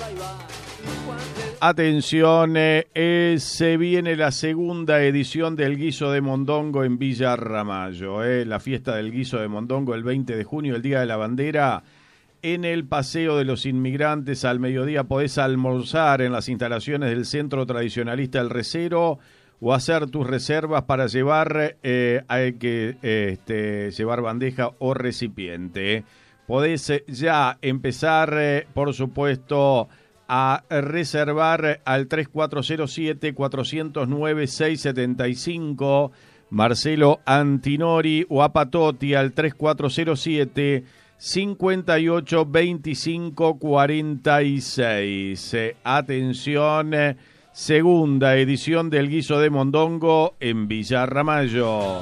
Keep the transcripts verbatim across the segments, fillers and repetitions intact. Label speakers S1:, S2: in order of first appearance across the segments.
S1: Atención, eh, eh, se viene la segunda edición del Guiso de Mondongo en Villa Ramallo. Eh, la fiesta del Guiso de Mondongo el veinte de junio, el Día de la Bandera. En el Paseo de los Inmigrantes al mediodía podés almorzar en las instalaciones del Centro Tradicionalista El Recero o hacer tus reservas para llevar, eh, hay que eh, este, llevar bandeja o recipiente. Podés eh, ya empezar, eh, por supuesto, a reservar al tres cuatro cero siete, cuatro cero nueve, seis siete cinco, Marcelo Antinori, o a Patotti al tres cuatro cero siete, cincuenta y ocho, veinticinco, cuarenta y seis. Eh, atención, eh, segunda edición del Guiso de Mondongo en Villa Ramallo.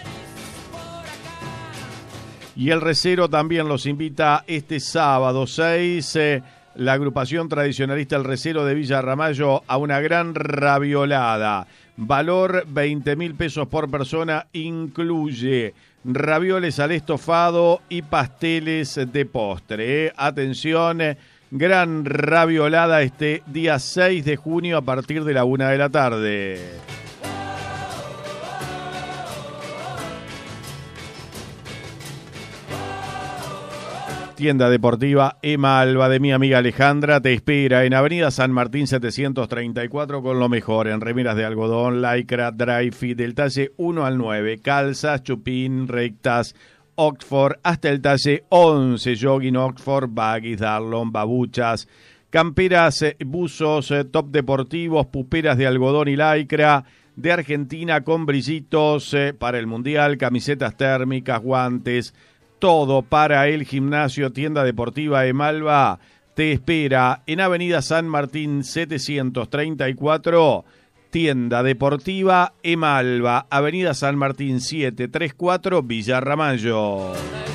S1: Y el Recero también los invita este sábado seis, eh, la agrupación tradicionalista El Recero de Villa Ramallo, a una gran raviolada. Valor veinte mil pesos por persona, incluye ravioles al estofado y pasteles de postre. ¿eh? Atención, eh, gran raviolada este día seis de junio a partir de la una de la tarde. Tienda deportiva Emma Alba de mi amiga Alejandra te espera en Avenida San Martín setecientos treinta y cuatro con lo mejor en remeras de algodón, lycra, dry fit del talle uno al nueve, calzas, chupín, rectas, Oxford, hasta el talle once, jogging, Oxford, baggies, darlon, babuchas, camperas, buzos, top deportivos, puperas de algodón y lycra, de Argentina con brillitos eh, para el mundial, camisetas térmicas, guantes, todo para el gimnasio. Tienda deportiva Emalba te espera en Avenida San Martín setecientos treinta y cuatro. Tienda deportiva Emalba, Avenida San Martín setecientos treinta y cuatro, Villa Ramallo.